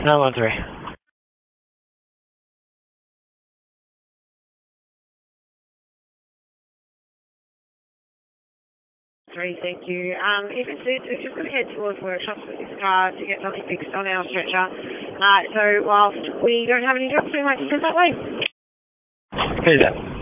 913. Thank you. If it's just going to head towards workshops with this car to get something fixed on our stretcher. So whilst we don't have any jobs, we might send that way. Who's that?